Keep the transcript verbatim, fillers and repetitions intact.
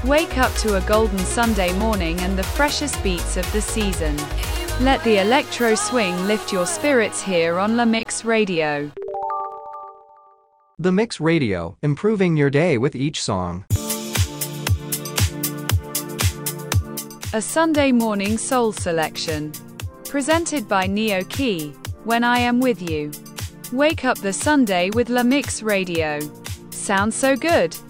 Wake up to a golden Sunday morning and the freshest beats of the season. Let the electro swing lift your spirits here on La Mix Radio. The Mix Radio, improving your day with each song. A Sunday morning soul selection. Presented by Neo Key, When I Am With You. Wake up the Sunday with La Mix Radio. Sounds so good.